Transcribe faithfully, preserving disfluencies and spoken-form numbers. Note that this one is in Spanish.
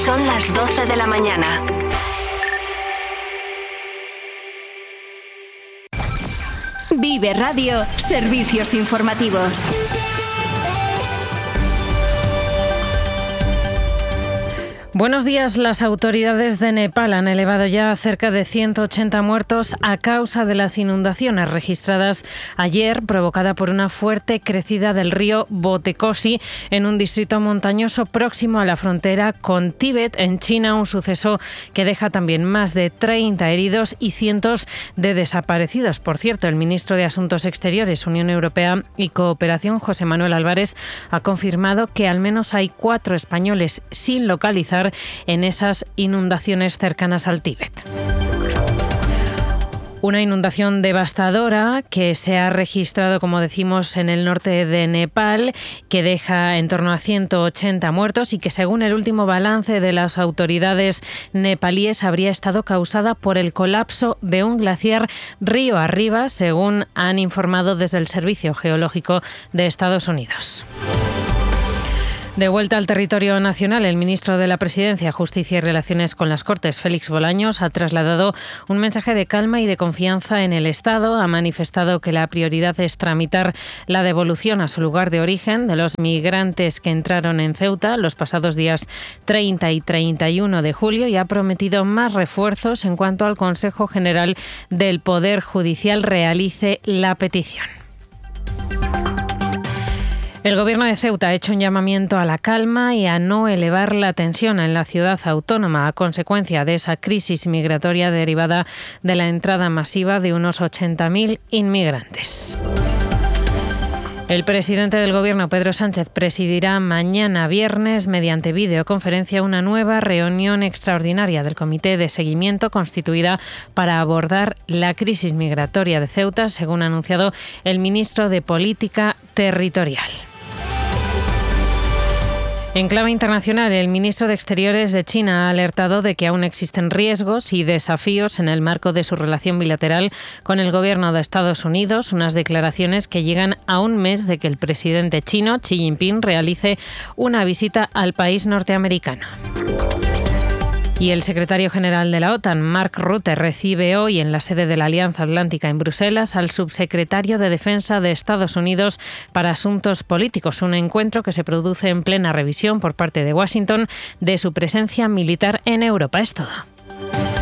Son las doce de la mañana. Vive Radio, servicios informativos. Buenos días. Las autoridades de Nepal han elevado ya a cerca de ciento ochenta muertos a causa de las inundaciones registradas ayer, provocada por una fuerte crecida del río Botekoshi en un distrito montañoso próximo a la frontera con Tíbet, en China, un suceso que deja también más de treinta heridos y cientos de desaparecidos. Por cierto, el ministro de Asuntos Exteriores, Unión Europea y Cooperación, José Manuel Álvarez, ha confirmado que al menos hay cuatro españoles sin localizar en esas inundaciones cercanas al Tíbet. Una inundación devastadora que se ha registrado, como decimos, en el norte de Nepal, que deja en torno a ciento ochenta muertos y que, según el último balance de las autoridades nepalíes, habría estado causada por el colapso de un glaciar río arriba, según han informado desde el Servicio Geológico de Estados Unidos. De vuelta al territorio nacional, el ministro de la Presidencia, Justicia y Relaciones con las Cortes, Félix Bolaños, ha trasladado un mensaje de calma y de confianza en el Estado. Ha manifestado que la prioridad es tramitar la devolución a su lugar de origen de los migrantes que entraron en Ceuta los pasados días treinta y treinta y uno de julio y ha prometido más refuerzos en cuanto al Consejo General del Poder Judicial realice la petición. El Gobierno de Ceuta ha hecho un llamamiento a la calma y a no elevar la tensión en la ciudad autónoma a consecuencia de esa crisis migratoria derivada de la entrada masiva de unos ochenta mil inmigrantes. El presidente del Gobierno, Pedro Sánchez, presidirá mañana viernes, mediante videoconferencia, una nueva reunión extraordinaria del Comité de Seguimiento constituida para abordar la crisis migratoria de Ceuta, según ha anunciado el ministro de Política Territorial. En clave internacional, el ministro de Exteriores de China ha alertado de que aún existen riesgos y desafíos en el marco de su relación bilateral con el gobierno de Estados Unidos, unas declaraciones que llegan a un mes de que el presidente chino, Xi Jinping, realice una visita al país norteamericano. Y el secretario general de la OTAN, Mark Rutte, recibe hoy en la sede de la Alianza Atlántica en Bruselas al subsecretario de Defensa de Estados Unidos para Asuntos Políticos, un encuentro que se produce en plena revisión por parte de Washington de su presencia militar en Europa. Es todo.